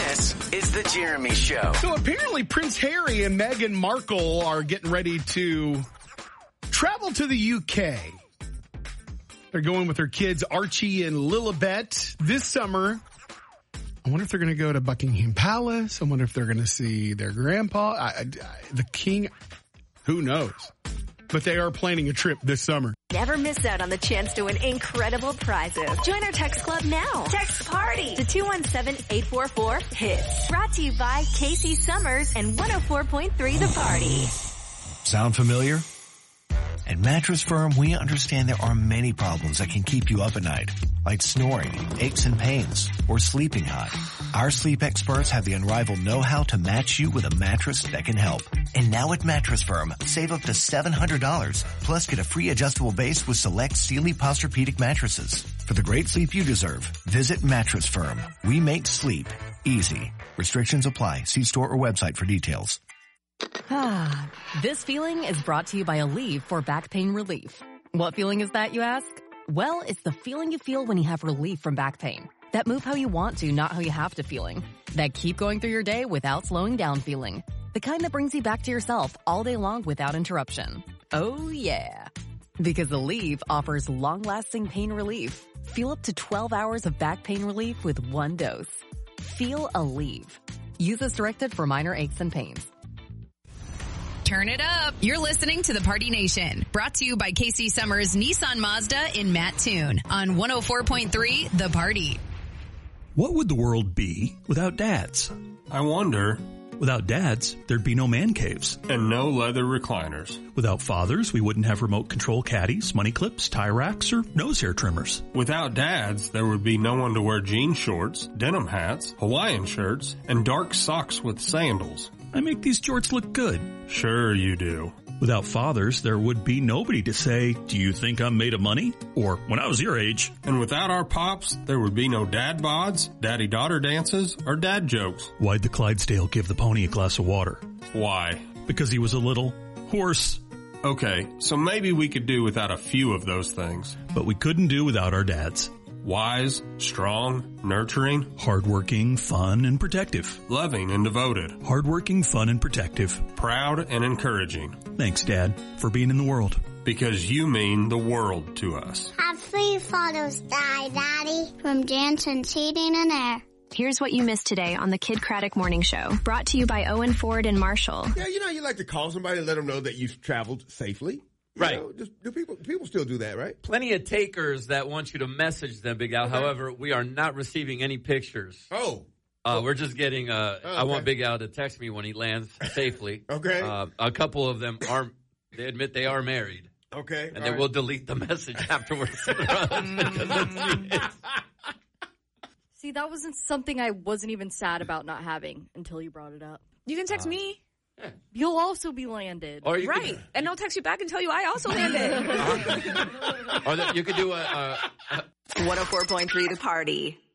This is The Jeremy Show. So apparently Prince Harry and Meghan Markle are getting ready to travel to the UK. They're going with their kids, Archie and Lilibet, this summer. I wonder if they're going to go to Buckingham Palace. I wonder if they're going to see their grandpa, the king. Who knows? But they are planning a trip this summer. Never miss out on the chance to win incredible prizes. Join our text club now. Text PARTY to 217-844-HITS. Brought to you by Casey Summers and 104.3 The Party. Sound familiar? At Mattress Firm, we understand there are many problems that can keep you up at night, like snoring, aches and pains, or sleeping hot. Our sleep experts have the unrivaled know-how to match you with a mattress that can help. And now at Mattress Firm, save up to $700, plus get a free adjustable base with select Sealy Posturepedic mattresses. For the great sleep you deserve, visit Mattress Firm. We make sleep easy. Restrictions apply. See store or website for details. This feeling is brought to you by Aleve for back pain relief. What feeling is that, you ask? Well, it's the feeling you feel when you have relief from back pain. That move how you want to, not how you have to feeling. That keep going through your day without slowing down feeling. The kind that brings you back to yourself all day long without interruption. Oh yeah. Because Aleve offers long-lasting pain relief. Feel up to 12 hours of back pain relief with one dose. Feel Aleve. Use as directed for minor aches and pains. Turn it up. You're listening to The Party Nation. Brought to you by Casey Summers Nissan Mazda in Mattoon on 104.3 The Party. What would the world be without dads? I wonder. Without dads, there'd be no man caves. And no leather recliners. Without fathers, we wouldn't have remote control caddies, money clips, tie racks, or nose hair trimmers. Without dads, there would be no one to wear jean shorts, denim hats, Hawaiian shirts, and dark socks with sandals. I make these jorts look good. Sure you do. Without fathers, there would be nobody to say, do you think I'm made of money? Or, when I was your age. And without our pops, there would be no dad bods, daddy-daughter dances, or dad jokes. Why'd the Clydesdale give the pony a glass of water? Why? Because he was a little horse. Okay, so maybe we could do without a few of those things. But we couldn't do without our dads. Wise, strong, nurturing, hardworking, fun, and protective. Loving and devoted. Hardworking, fun, and protective. Proud and encouraging. Thanks, Dad, for being in the world. Because you mean the world to us. Have 3 Father's Day, Daddy, from Jansen's Heating and Air. Here's what you missed today on the Kid Craddock Morning Show. Brought to you by Owen Ford and Marshall. Yeah, you like to call somebody and let them know that you've traveled safely. Right. Do people still do that, right? Plenty of takers that want you to message them, Big Al. Okay. However, we are not receiving any pictures. Oh. We're just getting, I want Big Al to text me when he lands safely. Okay. A couple of them they admit they are married. Okay. And they will delete the message afterwards. See, that wasn't something I wasn't even sad about not having until you brought it up. You can text me. Yeah. You'll also be landed. Or right. And I'll text you back and tell you I also landed. Or you could do a 104.3 The Party.